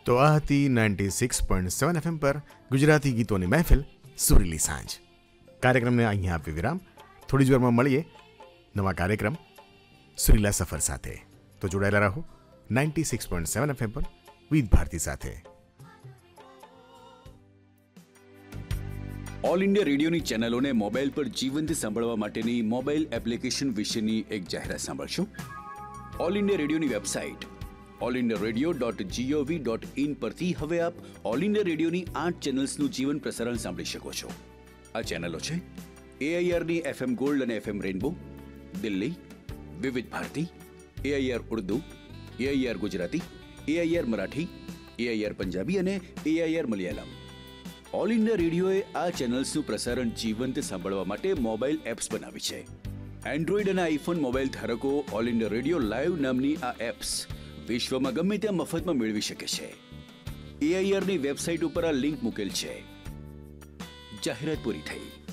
તો આ હતી 96.7 FM પર ગુજરાતી ગીતોની મહેફિલ સુરીલી સાંજ. કાર્યક્રમને અહીંયા આપી વિરામ. થોડી જ વારમાં મળીએ નવા કાર્યક્રમ સુરીલા સફર સાથે. તો જોડાયેલા રહો 96.7 FM પર વિવિધ ભારતી સાથે. ઓલ ઇન્ડિયા રેડિયોની ચેનલોને મોબાઈલ પર જીવંત સાંભળવા માટેની મોબાઈલ એપ્લિકેશન વિશેની એક જાહેરાત સાંભળશો. ઓલ ઇન્ડિયા રેડિયોની વેબસાઇટ allindiaradio.gov.in પરથી હવે આપ ઓલ ઇન્ડિયા રેડિયોની 8 ચેનલ્સનું જીવન પ્રસારણ સાંભળી શકો છો. આ ચેનલો છે AIRની FM ગોલ્ડ અને FM રેનબો, દિલ્હી, વિવિધ Bharati, AIR Urdu, AIR Gujarati, AIR Marathi, AIR Punjabi અને AIR મલયાલમ. ઓલ ઇન્ડિયા રેડિયોએ આ ચેનલ્સનું પ્રસારણ જીવંત સાંભળવા માટે મોબાઈલ એપ્સ બનાવી છે. એન્ડ્રોઈડ અને આઈફોન મોબાઈલ ધારકો ઓલ ઇન્ડિયા રેડિયો લાઈવ નામની આ એપ્સ વિશ્વમાં ગમે ત્યાં મફતમાં મેળવી શકે છે. AIRની વેબસાઇટ ઉપર આ લિંક મૂકેલ છે. જાહેરાત પૂરી થઈ.